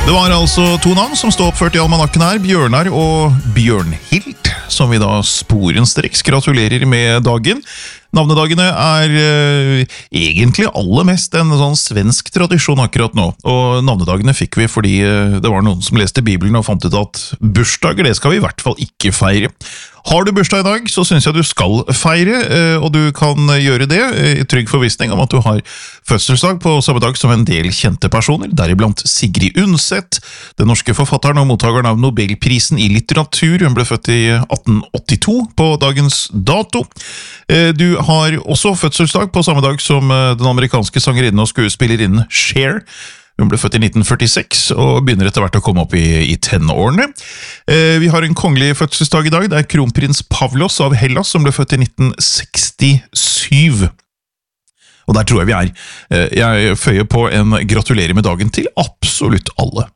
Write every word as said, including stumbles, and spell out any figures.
Det var altså to navn som stod oppført i almanakken her, Bjørnar og Bjørnhild, som vi da sporenstreks gratulerer med dagen. Navnedagene er eh, egentlig aller mest en sånn svensk tradisjon akkurat nå, og navnedagene fikk vi fordi eh, det var noen som leste Bibelen og fant ut at bursdager, det skal vi i hvert fall ikke feire. Har du bursdag i dag, så synes jeg du skal feire, eh, og du kan gjøre det i trygg forvissning om at du har fødselsdag på samme dag som en del kjente personer, deriblant Sigrid Undset, den norske forfatteren og mottageren av Nobelprisen i litteratur. Hun ble født i atten åttito på dagens dato. Eh, du har også fødselsdag på samme dag som den amerikanske sangerinnen og skuespillerinnen Cher. Hun ble født i nitten førtiseks og begynner etter hvert å komme opp i, i tenårene. Eh, vi har en kongelig fødselsdag i dag. Det er kronprins Pavlos av Hellas som ble født i nitten sekstisju. Og der tror jeg vi er. Eh, jeg føyer på en gratulerer med dagen til absolutt alle.